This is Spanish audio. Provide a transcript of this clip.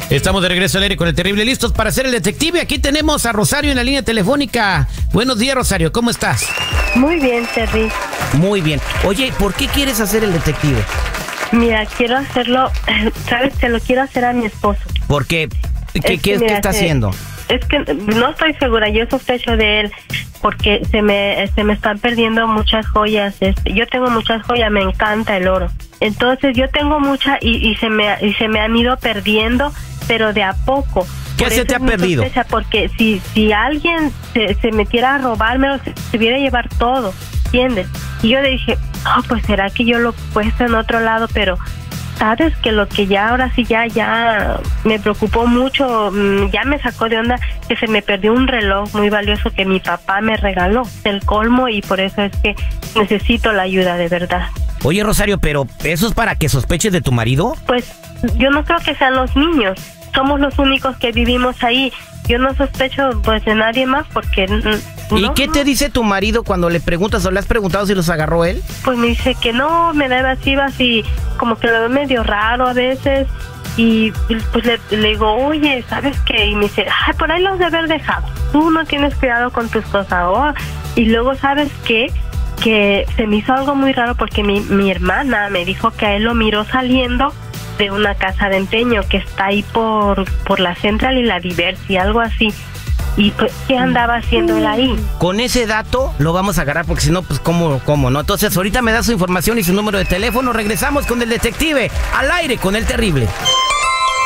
Estamos de regreso al aire con el terrible, listos para ser el detective. Aquí tenemos a Rosario en la línea telefónica. Buenos días, Rosario, ¿cómo estás? Muy bien, Terry. Muy bien. Oye, ¿por qué quieres hacer el detective? Mira, quiero hacerlo, ¿sabes? Se lo quiero hacer a mi esposo. ¿Por qué? ¿Qué Mira, está haciendo? Es que no estoy segura, yo sospecho de él porque se me están perdiendo muchas joyas. Yo tengo muchas joyas, me encanta el oro. Entonces yo tengo muchas y se me han ido perdiendo, pero de a poco. ¿Qué se te ha perdido? Porque si alguien se metiera a robármelo, se pudiera llevar todo, ¿entiendes? Y yo le dije, oh, pues será que yo lo he puesto en otro lado, pero sabes que lo que ya ahora sí ya me preocupó mucho, ya me sacó de onda que se me perdió un reloj muy valioso que mi papá me regaló, del colmo, y por eso es que necesito la ayuda de verdad. Oye, Rosario, pero ¿eso es para que sospeches de tu marido? Pues yo no creo que sean los niños, somos los únicos que vivimos ahí. Yo no sospecho pues de nadie más porque... ¿Y qué te dice tu marido cuando le preguntas o le has preguntado si los agarró él? Pues me dice que no, me da evasivas y como que lo veo medio raro a veces. Y pues le digo, oye, ¿sabes qué? Y me dice, ay, por ahí los de haber dejado. Tú no tienes cuidado con tus cosas. Oh. Y luego, ¿sabes qué? Que se me hizo algo muy raro porque mi hermana me dijo que a él lo miró saliendo de una casa de empeño que está ahí por la Central y la Diversi, algo así. ¿Y pues, qué andaba haciendo él ahí? Con ese dato lo vamos a agarrar, porque si no, pues ¿cómo, no? Entonces ahorita me da su información y su número de teléfono. Regresamos con el detective al aire con el terrible.